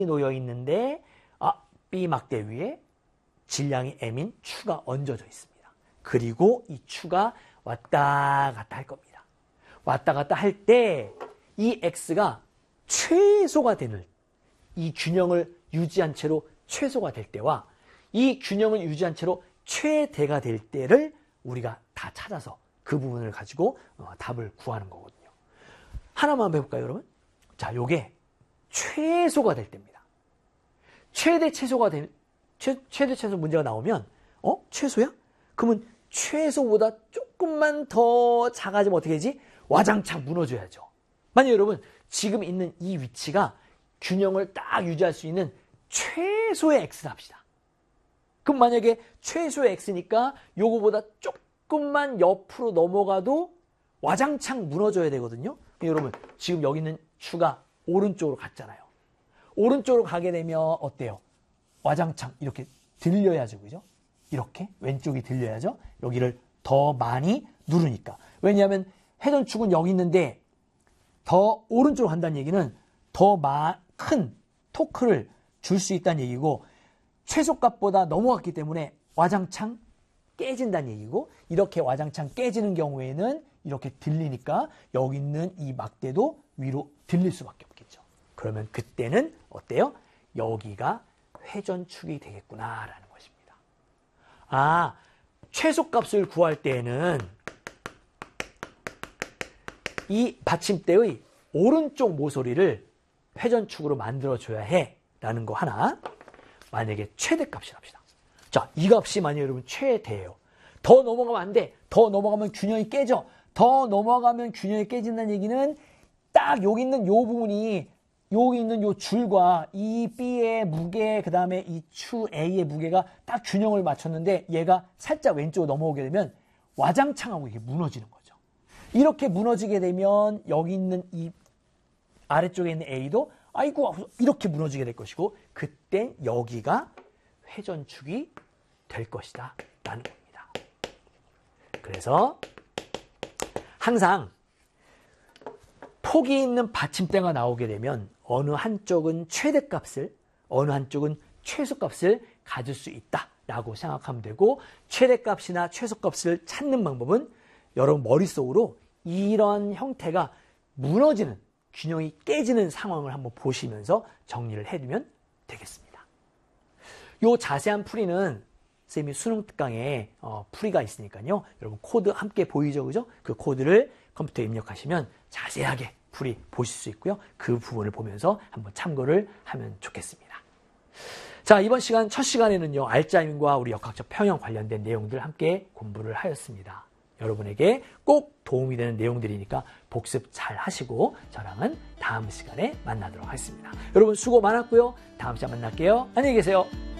놓여 있는데 B 막대 위에 질량이 m인 추가 얹어져 있습니다. 그리고 이 추가 왔다 갔다 할 겁니다. 왔다 갔다 할 때 이 x가 최소가 되는 이 균형을 유지한 채로 최소가 될 때와 이 균형을 유지한 채로 최대가 될 때를 우리가 다 찾아서 그 부분을 가지고 답을 구하는 거거든요. 하나만 해볼까요, 여러분? 자, 요게 최소가 될 때입니다. 최대 최소 문제가 나오면 최소야? 그러면 최소보다 조금만 더 작아지면 어떻게 되지? 와장창 무너져야죠. 만약 여러분 지금 있는 이 위치가 균형을 딱 유지할 수 있는 최소의 x를 합시다. 그럼 만약에 최소의 x니까 요거보다 조금만 옆으로 넘어가도 와장창 무너져야 되거든요. 여러분 지금 여기 있는 추가 오른쪽으로 갔잖아요. 오른쪽으로 가게 되면 어때요? 와장창 이렇게 들려야죠. 그죠? 이렇게 왼쪽이 들려야죠. 여기를 더 많이 누르니까. 왜냐하면 회전축은 여기 있는데 더 오른쪽으로 간다는 얘기는 더 큰 토크를 줄 수 있다는 얘기고 최소값보다 넘어갔기 때문에 와장창 깨진다는 얘기고 이렇게 와장창 깨지는 경우에는 이렇게 들리니까 여기 있는 이 막대도 위로 들릴 수밖에 없겠죠. 그러면 그때는 어때요? 여기가 회전축이 되겠구나라는 것입니다. 최소값을 구할 때에는 이 받침대의 오른쪽 모서리를 회전축으로 만들어줘야 해 라는 거 하나. 만약에 최대값을 합시다. 자, 이 값이 만약에 여러분 최대예요. 더 넘어가면 안 돼. 더 넘어가면 균형이 깨져. 더 넘어가면 균형이 깨진다는 얘기는 딱 여기 있는 요 부분이 여기 있는 요 줄과 이 B의 무게 그 다음에 이 추 A의 무게가 딱 균형을 맞췄는데 얘가 살짝 왼쪽으로 넘어오게 되면 와장창하고 이게 무너지는 거죠. 이렇게 무너지게 되면 여기 있는 이 아래쪽에 있는 A도 아이고 이렇게 무너지게 될 것이고 그땐 여기가 회전축이 될 것이다 라는 겁니다. 그래서 항상 폭이 있는 받침대가 나오게 되면 어느 한쪽은 최대값을 어느 한쪽은 최소값을 가질 수 있다라고 생각하면 되고 최대값이나 최소값을 찾는 방법은 여러분 머릿속으로 이런 형태가 무너지는 균형이 깨지는 상황을 한번 보시면서 정리를 해두면 되겠습니다. 요 자세한 풀이는 쌤이 수능 특강에 풀이가 있으니까요. 여러분 코드 함께 보이죠, 그죠? 그 코드를 컴퓨터에 입력하시면 자세하게 풀이 보실 수 있고요. 그 부분을 보면서 한번 참고를 하면 좋겠습니다. 자, 이번 시간 첫 시간에는요. 알짜임과 우리 역학적 평형 관련된 내용들 함께 공부를 하였습니다. 여러분에게 꼭 도움이 되는 내용들이니까 복습 잘 하시고 저랑은 다음 시간에 만나도록 하겠습니다. 여러분 수고 많았고요. 다음 시간에 만날게요. 안녕히 계세요.